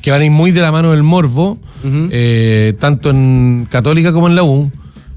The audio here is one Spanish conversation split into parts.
que van a ir muy de la mano del morbo, tanto en Católica como en la U,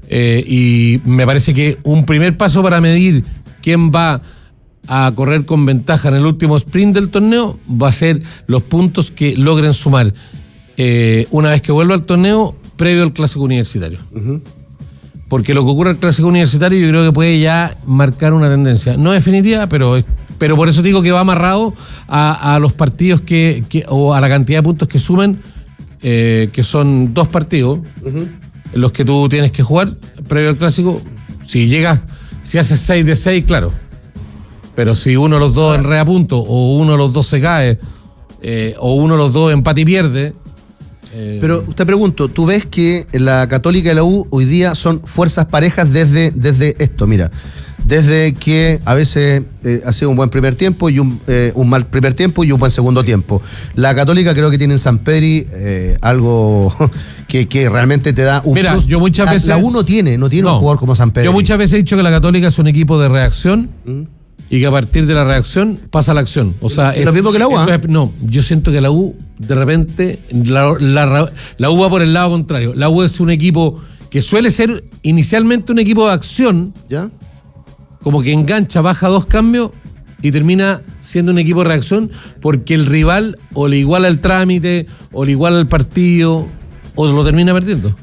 y me parece que un primer paso para medir quién va a correr con ventaja en el último sprint del torneo va a ser los puntos que logren sumar una vez que vuelva al torneo previo al clásico universitario. Porque lo que ocurre al clásico universitario yo creo que puede ya marcar una tendencia, no definitiva, pero por eso digo que va amarrado a los partidos o a la cantidad de puntos que sumen, que son 2 partidos en los que tú tienes que jugar previo al clásico. Si haces 6 de 6, claro, pero si uno de los dos enreda puntos, o uno de los dos se cae, o uno de los dos empate y pierde. Pero te pregunto, ¿tú ves que la Católica y la U hoy día son fuerzas parejas desde esto? Mira, desde que a veces ha sido un buen primer tiempo y un mal primer tiempo y un buen segundo tiempo. La Católica creo que tiene en Sampedri algo que realmente te da un plus. Yo muchas veces... La U no tiene un jugador como Sampedri. Yo muchas veces he dicho que la Católica es un equipo de reacción y que a partir de la reacción pasa la acción. O sea, es lo mismo que la U. No, yo siento que la U, de repente, la U va por el lado contrario. La U es un equipo que suele ser inicialmente un equipo de acción, ¿ya? Como que engancha, baja 2 cambios y termina siendo un equipo de reacción porque el rival o le iguala el trámite, o le iguala el partido, o lo termina perdiendo.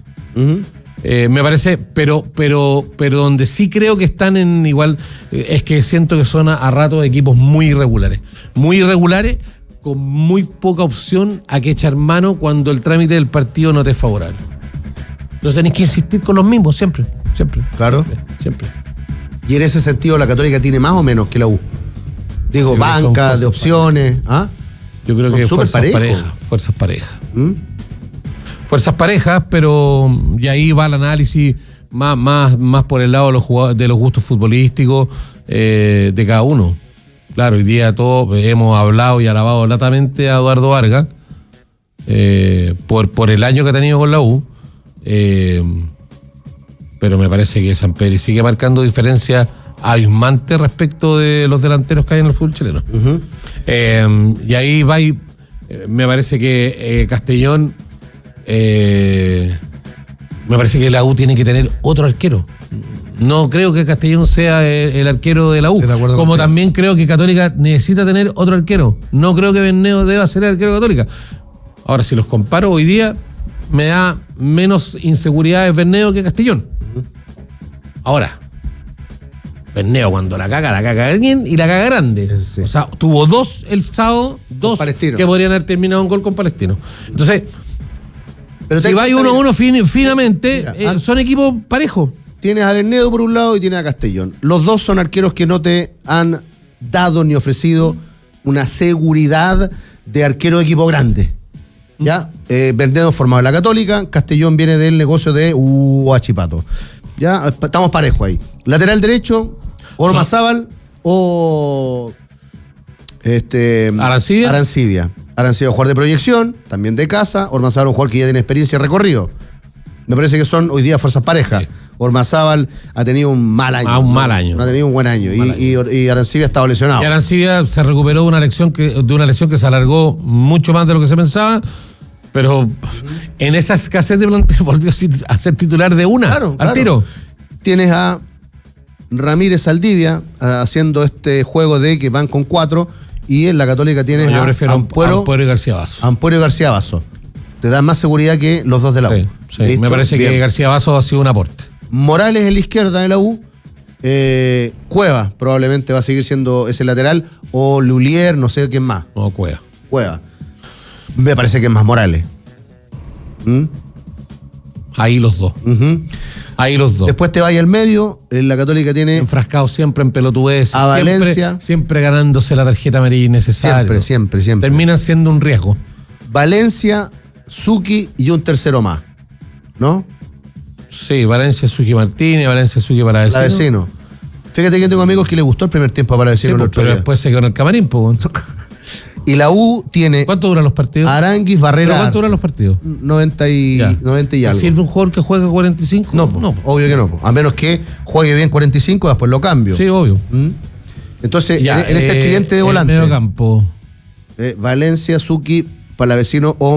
Me parece, pero donde sí creo que están en igual, es que siento que son a ratos equipos muy irregulares, con muy poca opción a que echar mano cuando el trámite del partido no te es favorable. Entonces tenés que insistir con los mismos siempre. Claro. Siempre. Y en ese sentido la Católica tiene más o menos que la U. Digo, banca, de opciones. Yo creo que fuerzas parejas. Fuerzas parejas, pero y ahí va el análisis más por el lado de los gustos futbolísticos de cada uno. Claro, hoy día todos hemos hablado y alabado latamente a Eduardo Vargas por el año que ha tenido con la U, pero me parece que Sampedri sigue marcando diferencias abismantes respecto de los delanteros que hay en el fútbol chileno. Y ahí va me parece que Castellón, me parece que la U tiene que tener otro arquero. No creo que Castellón sea el arquero de la U, como también creo que Católica necesita tener otro arquero. No creo que Berneo deba ser el arquero de Católica. Ahora, si los comparo hoy día, me da menos inseguridades Berneo que Castellón. Ahora, Berneo cuando la caga alguien y la caga grande. Sí. O sea, tuvo 2 el sábado, 2 que podrían haber terminado un gol con Palestino. Entonces, pero si va 1-1 finamente, mira, son equipos parejos. Tienes a Berneo por un lado y tienes a Castellón. Los dos son arqueros que no te han dado ni ofrecido una seguridad de arquero de equipo grande. ¿Ya? Berneo formado en la Católica, Castellón viene del negocio de Huachipato. Ya, estamos parejos ahí. Lateral derecho, Ormazábal o Arancibia. Arancibia, jugador de proyección, también de casa. Ormazábal, un jugador que ya tiene experiencia y recorrido. Me parece que son hoy día fuerzas parejas. Sí. Ormazábal ha tenido un mal año. Un mal año. No ha tenido un buen año. Y Arancibia ha estado lesionado. Y Arancibia se recuperó de una lesión que se alargó mucho más de lo que se pensaba. Pero en esa escasez de plantel volvió a ser titular de una, al tiro. Tienes a Ramírez Saldivia haciendo este juego de que van con 4, y en la Católica tienes a Ampuero y García Vaso. Ampuero y García Vaso. Te dan más seguridad que los dos de la U. Sí. Me parece que García Vaso ha sido un aporte. Morales en la izquierda de la U. Cueva probablemente va a seguir siendo ese lateral, o Lulier, no sé quién más. No, Cueva. Me parece que es más Morales. Ahí los dos. Ahí los dos. Después te vaya al medio. La Católica tiene enfrascado siempre en pelotudez. A Valencia. Siempre ganándose la tarjeta amarilla innecesaria. Siempre. Terminan siendo un riesgo. Valencia, Zucchi y un tercero más, ¿no? Sí, Valencia, Zucchi Martínez, Valencia, Zucchi Palavecino. Fíjate que tengo amigos que les gustó el primer tiempo a Palavecino. Sí, pero después se quedó en el camarín, pues. Y la U tiene... ¿Cuánto duran los partidos? Aranguis, Barrera... ¿Pero cuánto duran los partidos? 90 y algo. ¿Sirve un jugador que juega 45? No, obvio que no. A menos que juegue bien 45, después lo cambio. Sí, obvio. Entonces, en ese accidente de volante... medio campo. Valencia, Zucchi, Palavecino o